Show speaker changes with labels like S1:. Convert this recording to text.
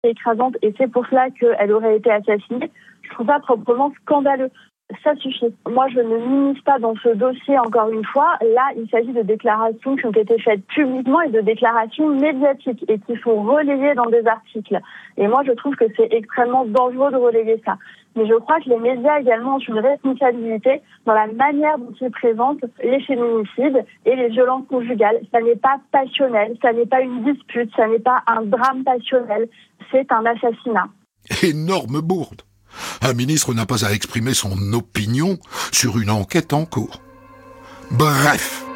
S1: écrasante et c'est pour cela qu'elle aurait été assassinée, je trouve ça proprement scandaleux. Ça suffit. Moi, je ne m'immisce pas dans ce dossier, encore une fois. Là, il s'agit de déclarations qui ont été faites publiquement et de déclarations médiatiques et qui sont relayées dans des articles. Et moi, je trouve que c'est extrêmement dangereux de relayer ça. Mais je crois que les médias également ont une responsabilité dans la manière dont ils présentent les féminicides et les violences conjugales. Ça n'est pas passionnel, ça n'est pas une dispute, ça n'est pas un drame passionnel, c'est un assassinat.
S2: Énorme bourde. Un ministre n'a pas à exprimer son opinion sur une enquête en cours. Bref.